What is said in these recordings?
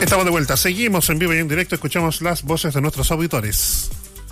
Estamos de vuelta, seguimos en vivo y en directo, escuchamos las voces de nuestros auditores.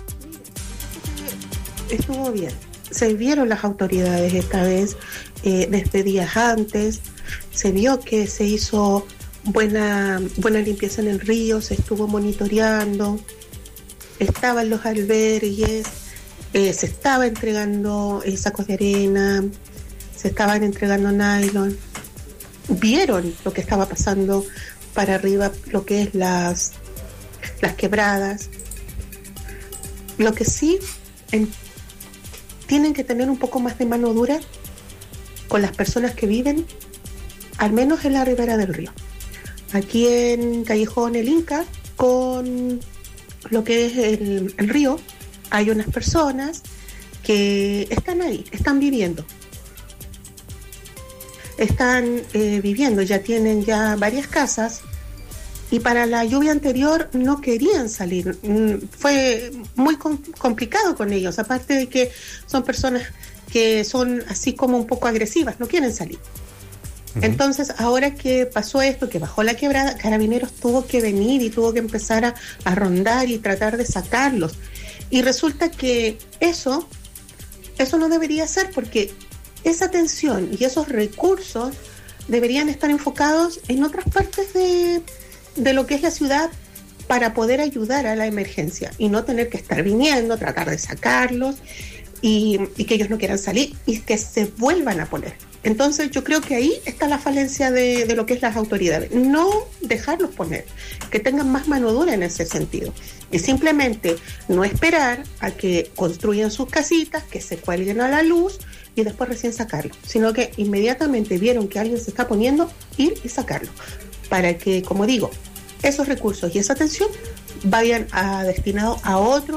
Estuvo bien, se vieron las autoridades esta vez, desde días antes, se vio que se hizo buena limpieza en el río, se estuvo monitoreando, estaban los albergues, se estaba entregando sacos de arena, se estaban entregando nylon, vieron lo que estaba pasando para arriba, lo que es las quebradas. Lo que sí tienen que tener un poco más de mano dura con las personas que viven al menos en la ribera del río. Aquí en Callejón El Inca, con lo que es el río, hay unas personas que están ahí, están viviendo. Ya tienen ya varias casas, y para la lluvia anterior no querían salir. Fue muy complicado con ellos, aparte de que son personas que son así como un poco agresivas, no quieren salir. Entonces, ahora que pasó esto, que bajó la quebrada, Carabineros tuvo que venir y tuvo que empezar a rondar y tratar de sacarlos. Y resulta que eso no debería ser, porque esa atención y esos recursos deberían estar enfocados en otras partes de lo que es la ciudad para poder ayudar a la emergencia y no tener que estar viniendo, tratar de sacarlos y que ellos no quieran salir y que se vuelvan a poner. Entonces yo creo que ahí está la falencia de lo que es las autoridades, no dejarlos poner, que tengan más mano dura en ese sentido y simplemente no esperar a que construyan sus casitas, que se cuelguen a la luz y después recién sacarlo, sino que inmediatamente vieron que alguien se está poniendo, ir y sacarlo, para que, como digo, esos recursos y esa atención vayan destinados a otro